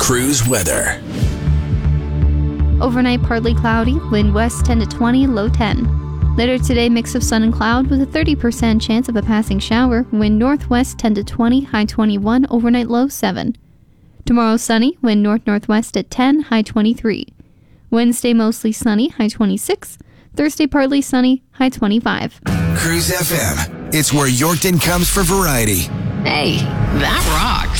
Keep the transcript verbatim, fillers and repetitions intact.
Cruise weather. Overnight, partly cloudy, wind west ten to twenty, low ten. Later today, mix of sun and cloud with a thirty percent chance of a passing shower, wind northwest ten to twenty, high twenty-one, overnight low seven. Tomorrow sunny, wind north-northwest at ten, high twenty-three. Wednesday mostly sunny, high twenty-six. Thursday partly sunny, high twenty-five. Cruise F M. It's where Yorkton comes for variety. Hey, that rocks.